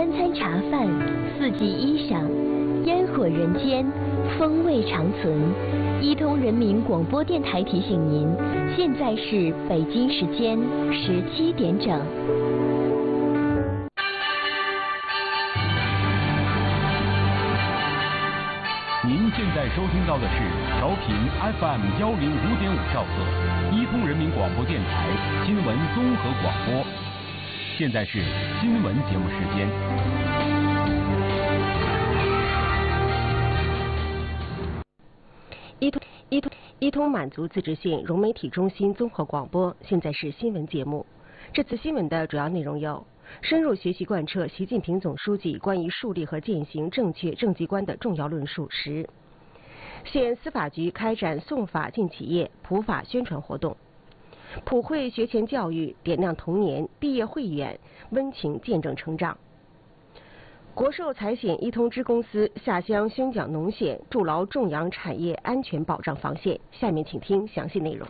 三餐茶饭，四季衣裳，烟火人间，风味长存。伊通人民广播电台提醒您，现在是北京时间17点整。 您现在收听到的是调频 FM 105.5兆赫，伊通人民广播电台新闻综合广播。现在是新闻节目时间。 伊通满族自治县融媒体中心综合广播，现在是新闻节目。这次新闻的主要内容有：深入学习贯彻习近平总书记关于树立和践行正确政绩观的重要论述10；县司法局开展送法进企业、普法宣传活动；普惠学前教育点亮童年，毕业汇演温情见证成长。国寿财险伊通支公司下乡宣讲农险，筑牢种养产业安全保障防线。下面请听详细内容。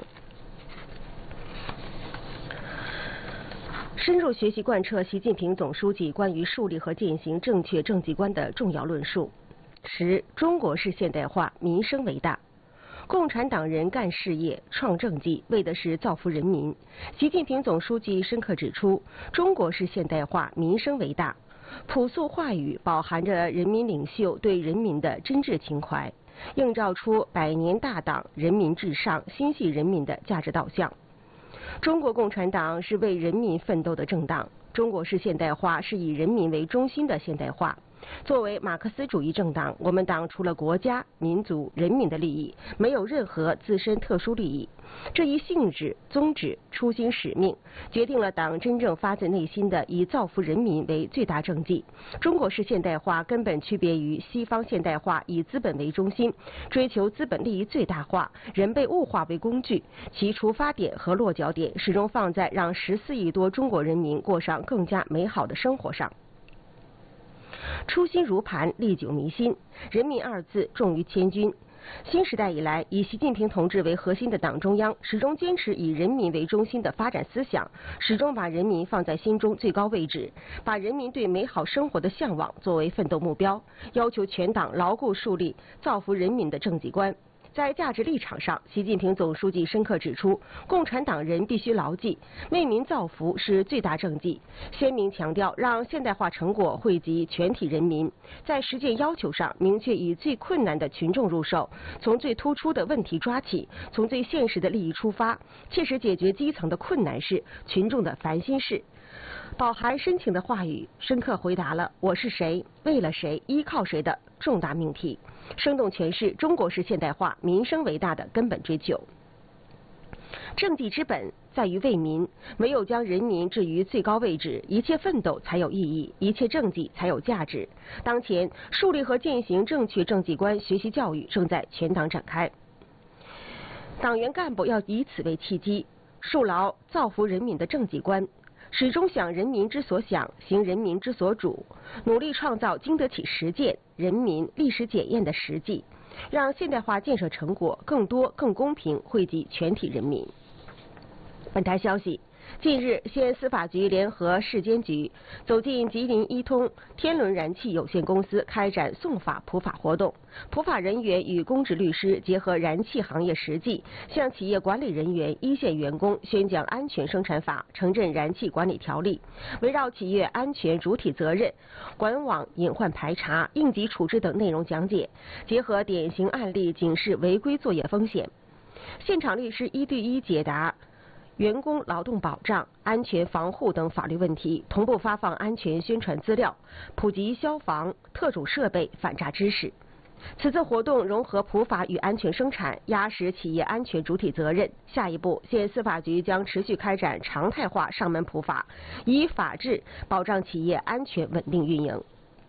深入学习贯彻习近平总书记关于树立和践行正确政绩观的重要论述。10. 中国式现代化，民生为大。共产党人干事业、创政绩，为的是造福人民。习近平总书记深刻指出，中国式现代化，民生为大。朴素话语饱含着人民领袖对人民的真挚情怀，映照出百年大党人民至上、心系人民的价值导向。中国共产党是为人民奋斗的政党，中国式现代化是以人民为中心的现代化。作为马克思主义政党，我们党除了国家、民族、人民的利益，没有任何自身特殊利益。这一性质、宗旨、初心、使命，决定了党真正发自内心的以造福人民为最大政绩。中国式现代化根本区别于西方现代化以资本为中心，追求资本利益最大化，人被物化为工具，其出发点和落脚点始终放在让14亿多中国人民过上更加美好的生活上。初心如磐，历久弥新，人民2字重于千钧。新时代以来，以习近平同志为核心的党中央始终坚持以人民为中心的发展思想，始终把人民放在心中最高位置，把人民对美好生活的向往作为奋斗目标，要求全党牢固树立造福人民的政绩观。在价值立场上，习近平总书记深刻指出，共产党人必须牢记为民造福是最大政绩，鲜明强调让现代化成果惠及全体人民。在实践要求上，明确以最困难的群众入手，从最突出的问题抓起，从最现实的利益出发，切实解决基层的困难事、群众的烦心事。饱含深情的话语，深刻回答了我是谁、为了谁、依靠谁的重大命题，生动诠释中国式现代化民生为大的根本追求。政绩之本在于为民，唯有将人民置于最高位置，一切奋斗才有意义，一切政绩才有价值。当前，树立和践行正确政绩观学习教育正在全党展开，党员干部要以此为契机，树牢造福人民的政绩观，始终想人民之所想，行人民之所主，努力创造经得起实践、人民历史检验的实际，让现代化建设成果更多、更公平惠及全体人民。本台消息，近日，县司法局联合市监局走进吉林伊通天伦燃气有限公司，开展送法普法活动。普法人员与公职律师结合燃气行业实际，向企业管理人员、一线员工宣讲安全生产法、城镇燃气管理条例，围绕企业安全主体责任、管网隐患排查、应急处置等内容讲解，结合典型案例警示违规作业风险。现场律师1对1解答员工劳动保障、安全防护等法律问题，同步发放安全宣传资料，普及消防、特种设备反诈知识。此次活动融合普法与安全生产，压实企业安全主体责任。下一步，县司法局将持续开展常态化上门普法，以法治保障企业安全稳定运营。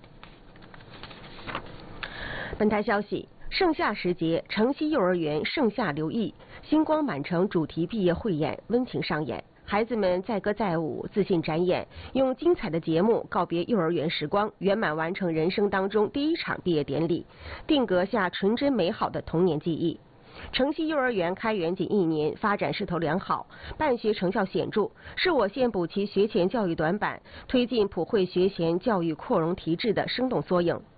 本台消息，盛夏时节，城西幼儿园盛夏留意星光满城主题毕业汇演温情上演，孩子们载歌载舞，自信展演，用精彩的节目告别幼儿园时光，圆满完成人生当中第一场毕业典礼，定格下纯真美好的童年记忆。 城西幼儿园开园仅1年，发展势头良好，办学成效显著，是我县补齐学前教育短板、推进普惠学前教育扩容提质的生动缩影。